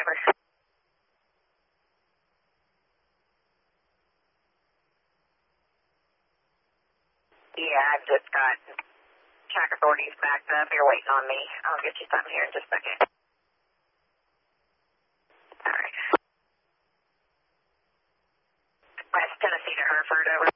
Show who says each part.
Speaker 1: driver. Yeah, I've just got track authorities backed up. You're waiting on me. I'll get you something here in just a second. All right. West Tennessee to Hereford, over.